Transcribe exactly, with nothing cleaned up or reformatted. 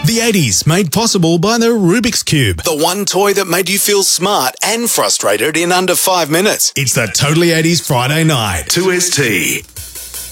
The eighties made possible by the Rubik's Cube. The one toy that made you feel smart and frustrated in under five minutes. It's the Totally eighties Friday night. two S T.